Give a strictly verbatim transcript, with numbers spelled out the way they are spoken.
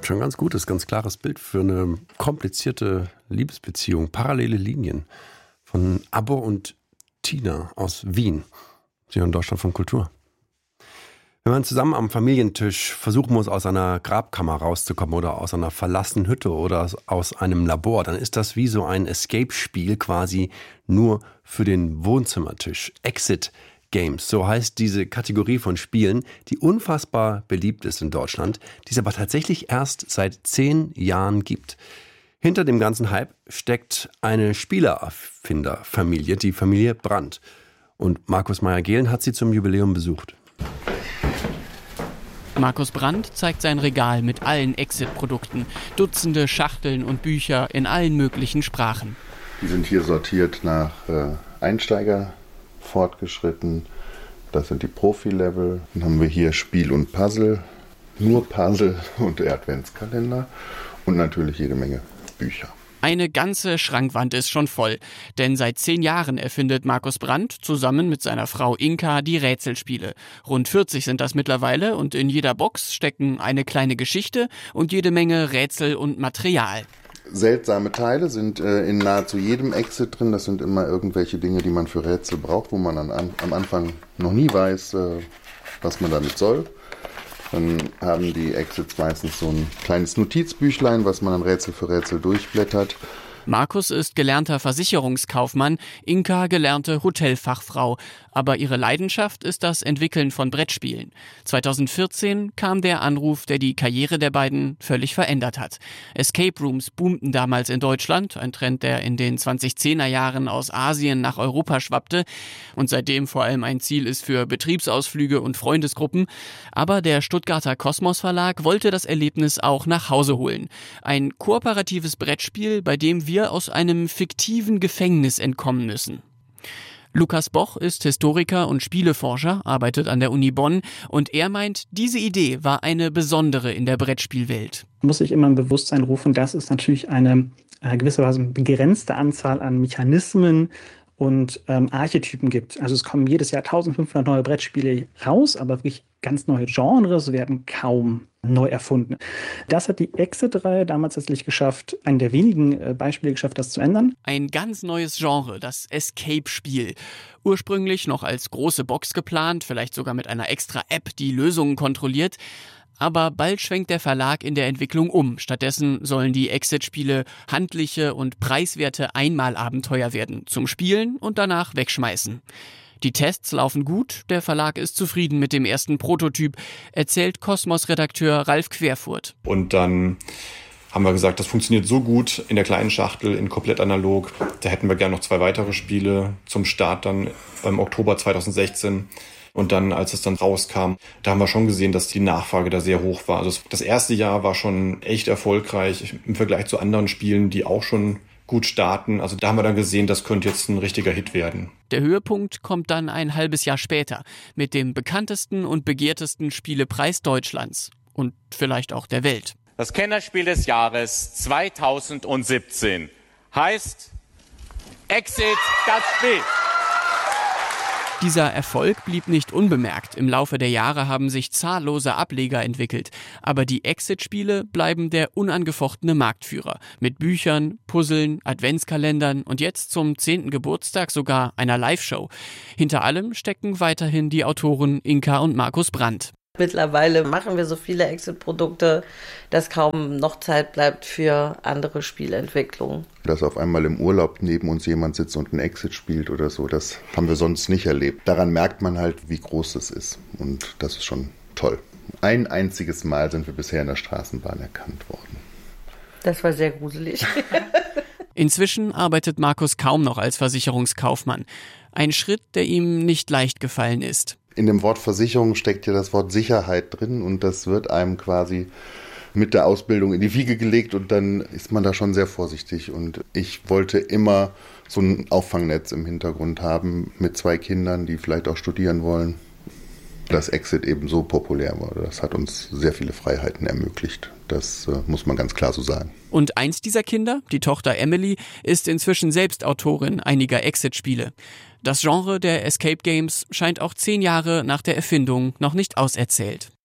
schon ein ganz gutes, ganz klares Bild für eine komplizierte Liebesbeziehung. Parallele Linien von Abbo und Tina aus Wien. Sie hören Deutschland von Kultur. Wenn man zusammen am Familientisch versuchen muss, aus einer Grabkammer rauszukommen oder aus einer verlassenen Hütte oder aus einem Labor, dann ist das wie so ein Escape-Spiel quasi nur für den Wohnzimmertisch. Exit Games, so heißt diese Kategorie von Spielen, die unfassbar beliebt ist in Deutschland, die es aber tatsächlich erst seit zehn Jahren gibt. Hinter dem ganzen Hype steckt eine Spielererfinderfamilie, die Familie Brandt. Und Markus Meyer-Gehlen hat sie zum Jubiläum besucht. Markus Brandt zeigt sein Regal mit allen Exit-Produkten. Dutzende Schachteln und Bücher in allen möglichen Sprachen. Die sind hier sortiert nach äh, Einsteiger, fortgeschritten. Das sind die Profi-Level. Dann haben wir hier Spiel und Puzzle. Nur Puzzle und der Adventskalender. Und natürlich jede Menge Bücher. Eine ganze Schrankwand ist schon voll, denn seit zehn Jahren erfindet Markus Brandt zusammen mit seiner Frau Inka die Rätselspiele. Rund vierzig sind das mittlerweile und in jeder Box stecken eine kleine Geschichte und jede Menge Rätsel und Material. Seltsame Teile sind äh, in nahezu jedem Exit drin. Das sind immer irgendwelche Dinge, die man für Rätsel braucht, wo man an, an, am Anfang noch nie weiß, äh, was man damit soll. Dann haben die Exits meistens so ein kleines Notizbüchlein, was man dann Rätsel für Rätsel durchblättert. Markus ist gelernter Versicherungskaufmann, Inka gelernte Hotelfachfrau. Aber ihre Leidenschaft ist das Entwickeln von Brettspielen. zweitausendvierzehn kam der Anruf, der die Karriere der beiden völlig verändert hat. Escape Rooms boomten damals in Deutschland, ein Trend, der in den zwanzigzehner Jahren aus Asien nach Europa schwappte und seitdem vor allem ein Ziel ist für Betriebsausflüge und Freundesgruppen. Aber der Stuttgarter Kosmos Verlag wollte das Erlebnis auch nach Hause holen. Ein kooperatives Brettspiel, bei dem wir aus einem fiktiven Gefängnis entkommen müssen. Lukas Boch ist Historiker und Spieleforscher, arbeitet an der Uni Bonn und er meint, diese Idee war eine besondere in der Brettspielwelt. Man muss sich immer im Bewusstsein rufen, dass es natürlich eine äh, gewisserweise begrenzte Anzahl an Mechanismen und ähm, Archetypen gibt. Also es kommen jedes Jahr eintausendfünfhundert neue Brettspiele raus, aber wirklich ganz neue Genres werden kaum neu erfunden. Das hat die Exit-Reihe damals tatsächlich geschafft, einen der wenigen äh, Beispiele geschafft, das zu ändern. Ein ganz neues Genre, das Escape-Spiel. Ursprünglich noch als große Box geplant, vielleicht sogar mit einer extra App, die Lösungen kontrolliert. Aber bald schwenkt der Verlag in der Entwicklung um. Stattdessen sollen die Exit-Spiele handliche und preiswerte Einmalabenteuer werden, zum Spielen und danach wegschmeißen. Die Tests laufen gut, der Verlag ist zufrieden mit dem ersten Prototyp, erzählt Kosmos-Redakteur Ralf Querfurt. Und dann haben wir gesagt, das funktioniert so gut in der kleinen Schachtel, in komplett analog. Da hätten wir gerne noch zwei weitere Spiele zum Start dann im Oktober zweitausendsechzehn. Und dann, als es dann rauskam, da haben wir schon gesehen, dass die Nachfrage da sehr hoch war. Also das erste Jahr war schon echt erfolgreich im Vergleich zu anderen Spielen, die auch schon gut starten. Also da haben wir dann gesehen, das könnte jetzt ein richtiger Hit werden. Der Höhepunkt kommt dann ein halbes Jahr später mit dem bekanntesten und begehrtesten Spielepreis Deutschlands und vielleicht auch der Welt. Das Kennerspiel des Jahres zweitausendsiebzehn heißt Exit, das Spiel. Dieser Erfolg blieb nicht unbemerkt. Im Laufe der Jahre haben sich zahllose Ableger entwickelt. Aber die Exit-Spiele bleiben der unangefochtene Marktführer. Mit Büchern, Puzzeln, Adventskalendern und jetzt zum zehnten Geburtstag sogar einer Live-Show. Hinter allem stecken weiterhin die Autoren Inka und Markus Brandt. Mittlerweile machen wir so viele Exit-Produkte, dass kaum noch Zeit bleibt für andere Spielentwicklungen. Dass auf einmal im Urlaub neben uns jemand sitzt und ein Exit spielt oder so, das haben wir sonst nicht erlebt. Daran merkt man halt, wie groß es ist. Und das ist schon toll. Ein einziges Mal sind wir bisher in der Straßenbahn erkannt worden. Das war sehr gruselig. Inzwischen arbeitet Markus kaum noch als Versicherungskaufmann. Ein Schritt, der ihm nicht leicht gefallen ist. In dem Wort Versicherung steckt ja das Wort Sicherheit drin und das wird einem quasi mit der Ausbildung in die Wiege gelegt und dann ist man da schon sehr vorsichtig. Und ich wollte immer so ein Auffangnetz im Hintergrund haben mit zwei Kindern, die vielleicht auch studieren wollen. Dass Exit eben so populär war, das hat uns sehr viele Freiheiten ermöglicht. Das äh, muss man ganz klar so sagen. Und eins dieser Kinder, die Tochter Emily, ist inzwischen selbst Autorin einiger Exit-Spiele. Das Genre der Escape Games scheint auch zehn Jahre nach der Erfindung noch nicht auserzählt.